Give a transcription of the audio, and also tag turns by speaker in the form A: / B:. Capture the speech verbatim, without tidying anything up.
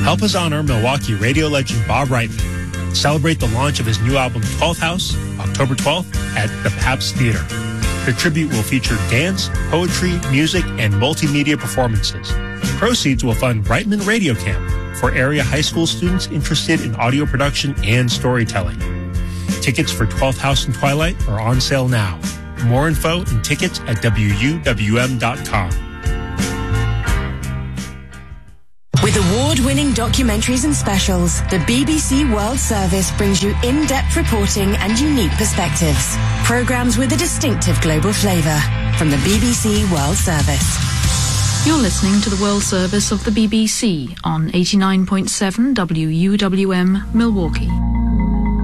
A: Help us honor Milwaukee radio legend Bob Reitman. Celebrate the launch of his new album, twelfth House, October twelfth at the Pabst Theater. The tribute will feature dance, poetry, music, and multimedia performances. Proceeds will fund Reitman Radio Camp for area high school students interested in audio production and storytelling. Tickets for twelfth House and Twilight are on sale now. More info and tickets at W U W M dot com.
B: With award-winning documentaries and specials, the B B C World Service brings you in-depth reporting and unique perspectives. Programs with a distinctive global flavour from the B B C World Service.
C: You're listening to the World Service of the B B C on eighty-nine point seven W U W M Milwaukee.